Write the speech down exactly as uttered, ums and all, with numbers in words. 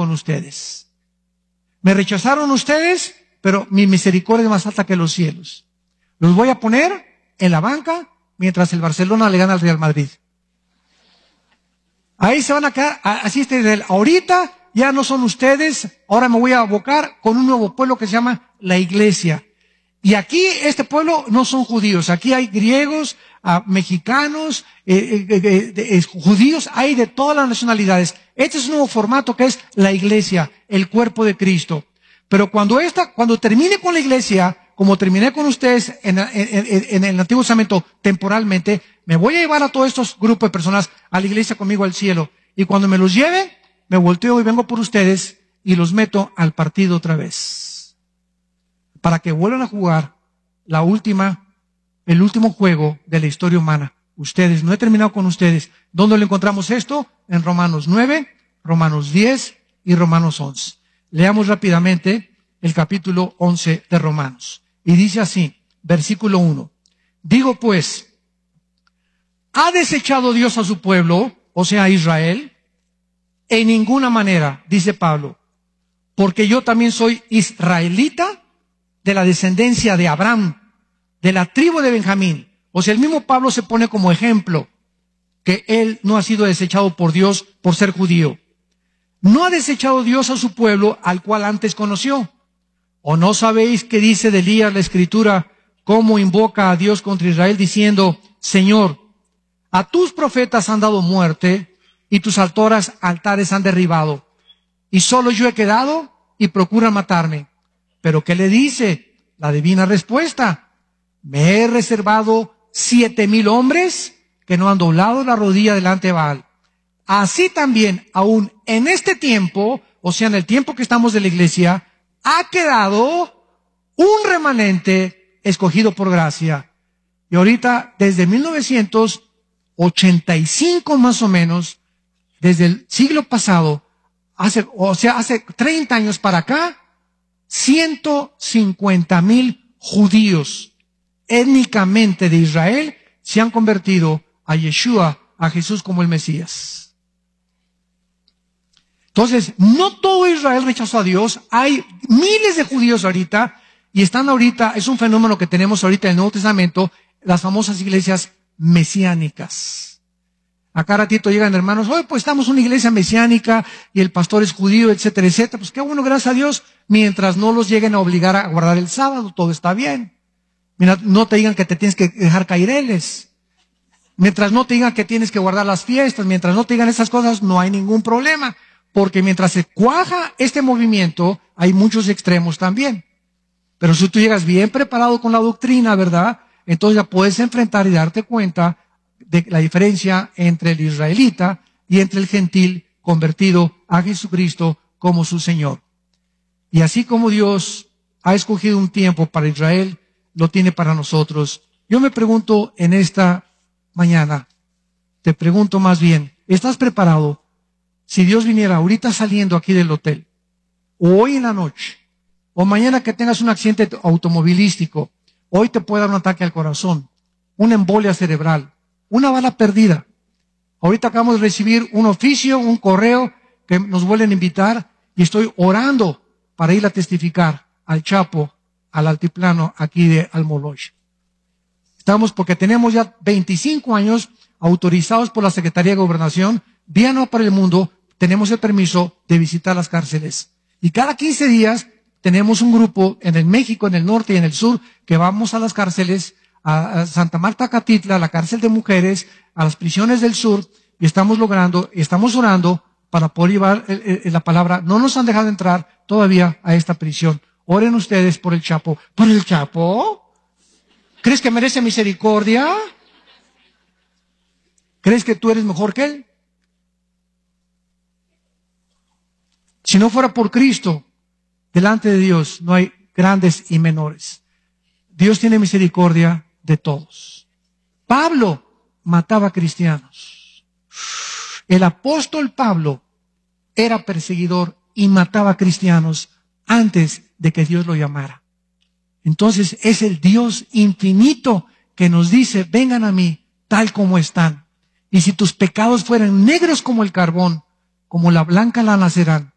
con ustedes. Me rechazaron ustedes, pero mi misericordia es más alta que los cielos. Los voy a poner en la banca mientras el Barcelona le gana al Real Madrid. Ahí se van a quedar, así está Israel. Ahorita ya no son ustedes, ahora me voy a abocar con un nuevo pueblo que se llama la iglesia. Y aquí este pueblo no son judíos, aquí hay griegos, uh, mexicanos, eh, eh, eh, eh, judíos, hay de todas las nacionalidades. Este es un nuevo formato que es la iglesia, el cuerpo de Cristo. Pero cuando esta, cuando termine con la iglesia, como terminé con ustedes en, en, en, en el Antiguo Testamento temporalmente, me voy a llevar a todos estos grupos de personas a la iglesia conmigo al cielo. Y cuando me los lleve, me volteo y vengo por ustedes y los meto al partido otra vez. Para que vuelvan a jugar la última, el último juego de la historia humana. Ustedes, no he terminado con ustedes. ¿Dónde lo encontramos esto? En Romanos nueve, Romanos diez y Romanos once. Leamos rápidamente el capítulo once de Romanos. Y dice así, versículo uno. Digo pues, ¿ha desechado Dios a su pueblo, o sea, a Israel? En ninguna manera, dice Pablo, porque yo también soy israelita de la descendencia de Abraham, de la tribu de Benjamín. O sea, el mismo Pablo se pone como ejemplo que él no ha sido desechado por Dios por ser judío. No ha desechado Dios a su pueblo al cual antes conoció. ¿O no sabéis qué dice de Elías la Escritura, cómo invoca a Dios contra Israel diciendo, Señor, a tus profetas han dado muerte y tus altoras altares han derribado, y solo yo he quedado y procuran matarme? ¿Pero qué le dice? La divina respuesta, me he reservado siete mil hombres que no han doblado la rodilla delante de Baal. Así también, aún en este tiempo, o sea, en el tiempo que estamos de la iglesia, ha quedado un remanente escogido por gracia. Y ahorita, desde mil novecientos ochenta y cinco más o menos, desde el siglo pasado, hace, o sea, hace treinta años para acá, ciento cincuenta mil judíos étnicamente de Israel se han convertido a Yeshua, a Jesús como el Mesías. Entonces, no todo Israel rechazó a Dios. Hay miles de judíos ahorita, y están ahorita, es un fenómeno que tenemos ahorita en el Nuevo Testamento, las famosas iglesias mesiánicas. Acá ratito llegan hermanos, oye, pues estamos en una iglesia mesiánica, y el pastor es judío, etcétera, etcétera. Pues qué bueno, gracias a Dios, mientras no los lleguen a obligar a guardar el sábado, todo está bien. Mira, no te digan que te tienes que dejar caireles. Mientras no te digan que tienes que guardar las fiestas, mientras no te digan esas cosas, no hay ningún problema. Porque mientras se cuaja este movimiento, hay muchos extremos también. Pero si tú llegas bien preparado con la doctrina, ¿verdad? Entonces ya puedes enfrentar y darte cuenta de la diferencia entre el israelita y entre el gentil convertido a Jesucristo como su Señor. Y así como Dios ha escogido un tiempo para Israel, lo tiene para nosotros. Yo me pregunto en esta mañana, te pregunto más bien, ¿estás preparado? Si Dios viniera ahorita saliendo aquí del hotel, o hoy en la noche, o mañana que tengas un accidente automovilístico, hoy te puede dar un ataque al corazón, una embolia cerebral, una bala perdida. Ahorita acabamos de recibir un oficio, un correo que nos vuelven a invitar, y estoy orando para ir a testificar al Chapo, al altiplano aquí de Almoloch. Estamos porque tenemos ya veinticinco años autorizados por la Secretaría de Gobernación, vía no para el mundo, tenemos el permiso de visitar las cárceles. Y cada quince días tenemos un grupo en el México, en el norte y en el sur, que vamos a las cárceles, a, a Santa Marta, Catitla, a la cárcel de mujeres, a las prisiones del sur, y estamos logrando, estamos orando para poder llevar el, el, la palabra. No nos han dejado entrar todavía a esta prisión. Oren ustedes por el Chapo. ¿Por el Chapo? ¿Crees que merece misericordia? ¿Crees que tú eres mejor que él? Si no fuera por Cristo, delante de Dios no hay grandes y menores. Dios tiene misericordia de todos. Pablo mataba cristianos. El apóstol Pablo era perseguidor y mataba cristianos antes de que Dios lo llamara. Entonces es el Dios infinito que nos dice, vengan a mí tal como están. Y si tus pecados fueran negros como el carbón, como la blanca lana serán.